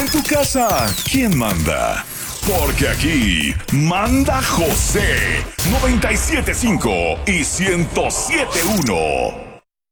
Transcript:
En tu casa, ¿quién manda? Porque aquí manda José 97.5 y 107.1.